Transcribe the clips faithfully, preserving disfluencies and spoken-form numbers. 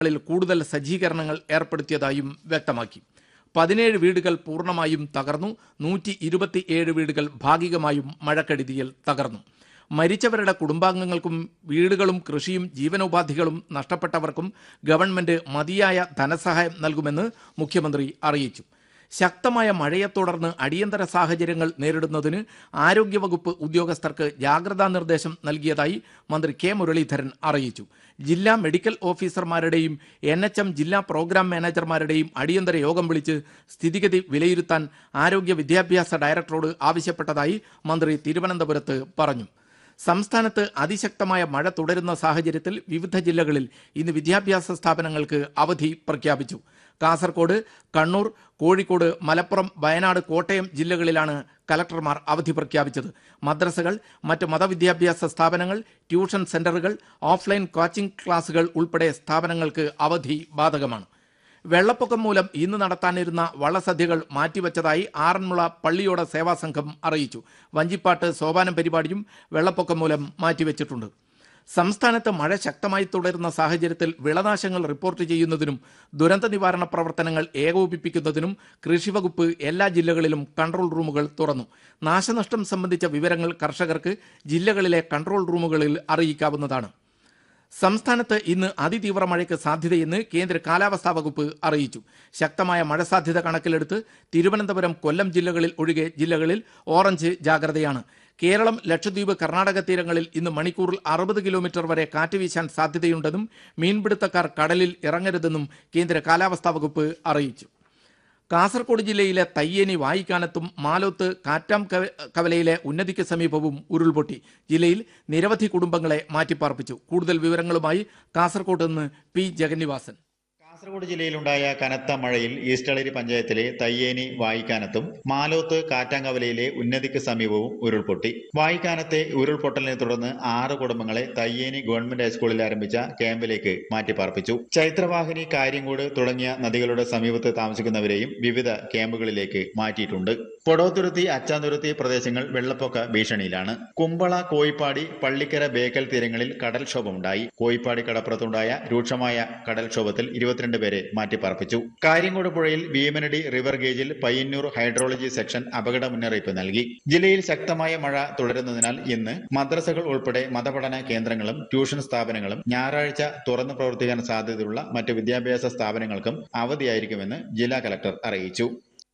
ിൽ കൂടുതൽ സജ്ജീകരണങ്ങൾ ഏർപ്പെടുത്തിയതായും വ്യക്തമാക്കി. പതിനേഴ് വീടുകൾ പൂർണ്ണമായും തകർന്നു. നൂറ്റി ഇരുപത്തിയേഴ് വീടുകൾ ഭാഗികമായും മഴക്കെടുതിയിൽ തകർന്നു. മരിച്ചവരുടെ കുടുംബാംഗങ്ങൾക്കും വീടുകളും കൃഷിയും ജീവനോപാധികളും നഷ്ടപ്പെട്ടവർക്കും ഗവൺമെന്റ് മതിയായ ധനസഹായം നൽകുമെന്ന് മുഖ്യമന്ത്രി അറിയിച്ചു. ശക്തമായ മഴയെ തുടർന്ന് അടിയന്തര സാഹചര്യങ്ങൾ നേരിടുന്നതിന് ആരോഗ്യവകുപ്പ് ഉദ്യോഗസ്ഥർക്ക് ജാഗ്രതാ നിർദ്ദേശം നൽകിയതായി മന്ത്രി കെ മുരളീധരൻ അറിയിച്ചു. ജില്ലാ മെഡിക്കൽ ഓഫീസർമാരുടെയും എൻ എച്ച് എം ജില്ലാ പ്രോഗ്രാം മാനേജർമാരുടെയും അടിയന്തര യോഗം വിളിച്ച് സ്ഥിതിഗതി വിലയിരുത്താൻ ആരോഗ്യ വിദ്യാഭ്യാസ ഡയറക്ടറോട് ആവശ്യപ്പെട്ടതായി മന്ത്രി തിരുവനന്തപുരത്ത് പറഞ്ഞു. സംസ്ഥാനത്ത് അതിശക്തമായ മഴ തുടരുന്ന സാഹചര്യത്തിൽ വിവിധ ജില്ലകളിൽ ഇന്ന് വിദ്യാഭ്യാസ സ്ഥാപനങ്ങൾക്ക് അവധി പ്രഖ്യാപിച്ചു. കാസർകോട്, കണ്ണൂർ, കോഴിക്കോട്, മലപ്പുറം, വയനാട്, കോട്ടയം ജില്ലകളിലാണ് കലക്ടർമാർ അവധി പ്രഖ്യാപിച്ചത്. മദ്രസകൾ, മറ്റ് മതവിദ്യാഭ്യാസ സ്ഥാപനങ്ങൾ, ട്യൂഷൻ സെന്ററുകൾ, ഓഫ്ലൈൻ കോച്ചിംഗ് ക്ലാസുകൾ ഉൾപ്പെടെ സ്ഥാപനങ്ങൾക്ക് അവധി ബാധകമാണ്. വെള്ളപ്പൊക്കം മൂലം ഇന്ന് നടത്താനിരുന്ന വള്ളസദ്യകൾ മാറ്റിവെച്ചതായി ആറന്മുള പള്ളിയോട സേവാസംഘം അറിയിച്ചു. വഞ്ചിപ്പാട്ട് സോപാനം പരിപാടിയും വെള്ളപ്പൊക്കം മൂലം മാറ്റിവെച്ചിട്ടുണ്ട്. സംസ്ഥാനത്ത് മഴ ശക്തമായി തുടരുന്ന സാഹചര്യത്തിൽ വിളനാശങ്ങൾ റിപ്പോർട്ട് ചെയ്യുന്നതിനും ദുരന്ത നിവാരണ പ്രവർത്തനങ്ങൾ ഏകോപിപ്പിക്കുന്നതിനും കൃഷിവകുപ്പ് എല്ലാ ജില്ലകളിലും കൺട്രോൾ റൂമുകൾ തുറന്നു. നാശനഷ്ടം സംബന്ധിച്ച വിവരങ്ങൾ കർഷകർക്ക് ജില്ലകളിലെ കൺട്രോൾ റൂമുകളിൽ അറിയിക്കാവുന്നതാണ്. സംസ്ഥാനത്ത് ഇന്ന് അതിതീവ്ര മഴയ്ക്ക് സാധ്യതയെന്ന് കേന്ദ്ര കാലാവസ്ഥാ വകുപ്പ് അറിയിച്ചു. ശക്തമായ മഴ സാധ്യത കണക്കിലെടുത്ത് തിരുവനന്തപുരം, കൊല്ലം ജില്ലകളിൽ ഒഴികെ ജില്ലകളിൽ ഓറഞ്ച് ജാഗ്രതയാണ്. കേരളം, ലക്ഷദ്വീപ്, കർണാടക തീരങ്ങളിൽ ഇന്ന് മണിക്കൂറിൽ അറുപത് കിലോമീറ്റർ വരെ കാറ്റ് വീശാൻ സാധ്യതയുണ്ടെന്നും മീൻപിടുത്തക്കാർ കടലിൽ ഇറങ്ങരുതെന്നും കേന്ദ്ര കാലാവസ്ഥാ വകുപ്പ് അറിയിച്ചു. കാസർകോട് ജില്ലയിലെ തയ്യേനി വായിക്കാനത്തും മാലോത്ത് കാറ്റാം കവലയിലെ ഉന്നതിക്ക് സമീപവും ഉരുൾപൊട്ടി. ജില്ലയിൽ നിരവധി കുടുംബങ്ങളെ മാറ്റിപ്പാർപ്പിച്ചു. കൂടുതൽ വിവരങ്ങളുമായി കാസർകോട്ട് നിന്ന് പി ജഗന്നിവാസൻ. കാസർഗോഡ് ജില്ലയിലുണ്ടായ കനത്ത മഴയിൽ ഈസ്റ്റളരി പഞ്ചായത്തിലെ തയ്യേനി വായിക്കാനത്തും മാലോത്ത് കാറ്റാങ്കവലയിലെ ഉന്നതിക്ക് സമീപവും ഉരുൾപൊട്ടി. വായിക്കാനത്തെ ഉരുൾപൊട്ടലിനെ തുടർന്ന് ആറ് കുടുംബങ്ങളെ തയ്യേനി ഗവൺമെന്റ് ഹൈസ്കൂളിൽ ആരംഭിച്ച ക്യാമ്പിലേക്ക് മാറ്റിപ്പാർപ്പിച്ചു. ചൈത്രവാഹിനി, കാര്യങ്കോട് തുടങ്ങിയ നദികളുടെ സമീപത്ത് താമസിക്കുന്നവരെയും വിവിധ ക്യാമ്പുകളിലേക്ക് മാറ്റിയിട്ടുണ്ട്. പൊടോത്തുരുത്തി, അച്ചാന്തുരുത്തി പ്രദേശങ്ങൾ വെള്ളപ്പൊക്ക ഭീഷണിയിലാണ്. കുമ്പള, കോയിപ്പാടി, പള്ളിക്കര, ബേക്കൽ തീരങ്ങളിൽ കടൽക്ഷോഭമുണ്ടായി. കോയിപ്പാടി കടപ്പുറത്തുണ്ടായ രൂക്ഷമായ കടൽക്ഷോഭത്തിൽ ഇരുപത്തിരണ്ട് പേരെ മാറ്റിപ്പാർപ്പിച്ചു. കാര്യങ്കോട് പുഴയിൽ Bheemanadi river ഗേജിൽ Payyanur hydrology section അപകട മുന്നറിയിപ്പ് നൽകി. ജില്ലയിൽ ശക്തമായ മഴ തുടരുന്നതിനാൽ ഇന്ന് മദ്രസകൾ ഉൾപ്പെടെ മതപഠന കേന്ദ്രങ്ങളും ട്യൂഷൻ സ്ഥാപനങ്ങളും ഞായറാഴ്ച തുറന്നു പ്രവർത്തിക്കാൻ സാധ്യതയുള്ള മറ്റ് വിദ്യാഭ്യാസ സ്ഥാപനങ്ങൾക്കും അവധിയായിരിക്കുമെന്ന് ജില്ലാ കലക്ടർ അറിയിച്ചു.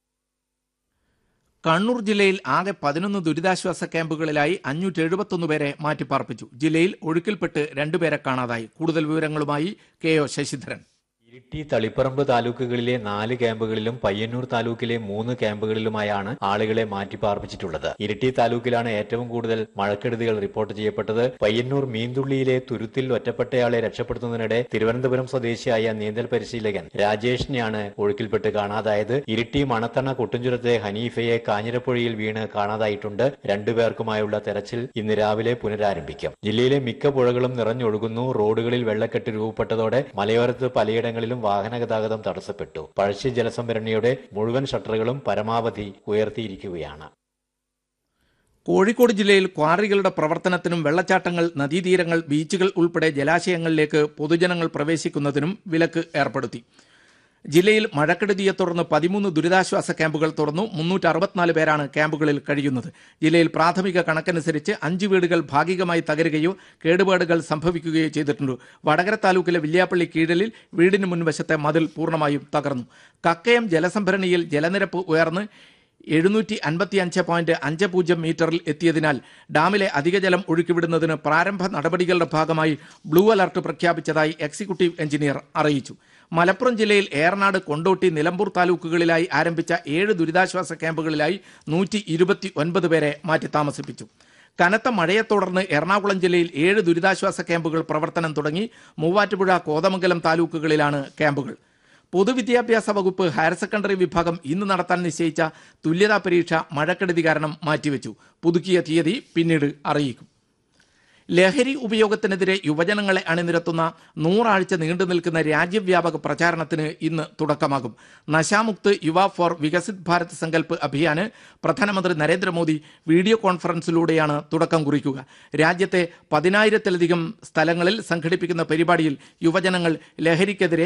കണ്ണൂർ ജില്ലയിൽ ആകെ പതിനൊന്ന് ദുരിതാശ്വാസ ക്യാമ്പുകളിലായി അഞ്ഞൂറ്റി എഴുപത്തൊന്ന് പേരെ മാറ്റിപ്പാർപ്പിച്ചു. ജില്ലയിൽ ഒഴുക്കിൽപ്പെട്ട് രണ്ടുപേരെ കാണാതായി. കൂടുതൽ വിവരങ്ങളുമായി കെ ഒ ശശിധരൻ. ഇരിട്ടി, തളിപ്പറമ്പ് താലൂക്കുകളിലെ നാല് ക്യാമ്പുകളിലും പയ്യന്നൂർ താലൂക്കിലെ മൂന്ന് ക്യാമ്പുകളിലുമായാണ് ആളുകളെ മാറ്റിപ്പാർപ്പിച്ചിട്ടുള്ളത്. ഇരിട്ടി താലൂക്കിലാണ് ഏറ്റവും കൂടുതൽ മഴക്കെടുതികൾ റിപ്പോർട്ട് ചെയ്യപ്പെട്ടത്. പയ്യന്നൂർ മീൻതുള്ളിയിലെ തുരുത്തിൽ ഒറ്റപ്പെട്ടയാളെ രക്ഷപ്പെടുത്തുന്നതിനിടെ തിരുവനന്തപുരം സ്വദേശിയായ നീന്തൽ പരിശീലകൻ രാജേഷിനെയാണ് ഒഴുക്കിൽപ്പെട്ട് കാണാതായത്. ഇരിട്ടി മണത്തണ കുട്ടുംചുരത്തെ ഹനീഫയെ കാഞ്ഞിരപ്പുഴയിൽ വീണ് കാണാതായിട്ടുണ്ട്. രണ്ടുപേർക്കുമായുള്ള തെരച്ചിൽ ഇന്ന് രാവിലെ പുനരാരംഭിക്കും. ജില്ലയിലെ മിക്ക പുഴകളും നിറഞ്ഞൊഴുകുന്നു. റോഡുകളിൽ വെള്ളക്കെട്ട് രൂപപ്പെട്ടതോടെ മലയോരത്ത് പലയിടങ്ങളിലും വാഹന ഗതാഗതം തടസ്സപ്പെട്ടു. പഴശ്ശി ജലസംഭരണിയുടെ മുഴുവൻ ഷട്ടറുകളും പരമാവധി ഉയർത്തിയിരിക്കുകയാണ്. കോഴിക്കോട് ജില്ലയിൽ ക്വാറികളുടെ പ്രവർത്തനത്തിനും വെള്ളച്ചാട്ടങ്ങൾ, നദീതീരങ്ങൾ, ബീച്ചുകൾ ഉൾപ്പെടെ ജലാശയങ്ങളിലേക്ക് പൊതുജനങ്ങൾ പ്രവേശിക്കുന്നതിനും വിലക്ക് ഏർപ്പെടുത്തി. ജില്ലയിൽ മഴക്കെടുതിയെ തുടർന്ന് പതിമൂന്ന് ദുരിതാശ്വാസ ക്യാമ്പുകൾ തുറന്നു. മുന്നൂറ്റി അറുപത്തിനാല് പേരാണ് ക്യാമ്പുകളിൽ കഴിയുന്നത്. ജില്ലയിൽ പ്രാഥമിക കണക്കനുസരിച്ച് അഞ്ച് വീടുകൾ ഭാഗികമായി തകരുകയോ കേടുപാടുകൾ സംഭവിക്കുകയോ ചെയ്തിട്ടുണ്ട്. വടകര താലൂക്കിലെ വില്യാപ്പള്ളി കീഴലിൽ വീടിന് മുൻവശത്തെ മതിൽ പൂർണ്ണമായും തകർന്നു. കക്കയം ജലസംഭരണിയിൽ ജലനിരപ്പ് ഉയർന്ന് എഴുന്നൂറ്റി അൻപത്തി അഞ്ച് പോയിന്റ് അഞ്ച് പൂജ്യം മീറ്ററിൽ എത്തിയതിനാൽ ഡാമിലെ അധിക ജലം ഒഴുക്കിവിടുന്നതിന് പ്രാരംഭ നടപടികളുടെ ഭാഗമായി ബ്ലൂ അലർട്ട് പ്രഖ്യാപിച്ചതായി എക്സിക്യൂട്ടീവ് എഞ്ചിനീയർ അറിയിച്ചു. മലപ്പുറം ജില്ലയിൽ ഏറനാട്, കൊണ്ടോട്ടി, നിലമ്പൂർ താലൂക്കുകളിലായി ആരംഭിച്ച ഏഴ് ദുരിതാശ്വാസ ക്യാമ്പുകളിലായി നൂറ്റി ഇരുപത്തി ഒൻപത് പേരെ മാറ്റി താമസിപ്പിച്ചു. കനത്ത മഴയെ തുടർന്ന് എറണാകുളം ജില്ലയിൽ ഏഴ് ദുരിതാശ്വാസ ക്യാമ്പുകൾ പ്രവർത്തനം തുടങ്ങി. മൂവാറ്റുപുഴ, കോതമംഗലം താലൂക്കുകളിലാണ് ക്യാമ്പുകൾ. പൊതുവിദ്യാഭ്യാസ വകുപ്പ് ഹയർ സെക്കൻഡറി വിഭാഗം ഇന്ന് നടത്താൻ നിശ്ചയിച്ച തുല്യതാ പരീക്ഷ മഴക്കെടുതി കാരണം മാറ്റിവെച്ചു. പുതുക്കിയ തീയതി പിന്നീട് അറിയിക്കും. ലഹരി ഉപയോഗത്തിനെതിരെ യുവജനങ്ങളെ അണിനിരത്തുന്ന നൂറാഴ്ച നീണ്ടു നിൽക്കുന്ന രാജ്യവ്യാപക പ്രചാരണത്തിന് ഇന്ന് തുടക്കമാകും. നശാമുക്ത് യുവ ഫോർ വികസിത് ഭാരത് സങ്കല്പ് അഭിയാന് പ്രധാനമന്ത്രി നരേന്ദ്രമോദി വീഡിയോ കോൺഫറൻസിലൂടെയാണ് തുടക്കം കുറിക്കുക. രാജ്യത്തെ പതിനായിരത്തിലധികം സ്ഥലങ്ങളിൽ സംഘടിപ്പിക്കുന്ന പരിപാടിയിൽ യുവജനങ്ങൾ ലഹരിക്കെതിരെ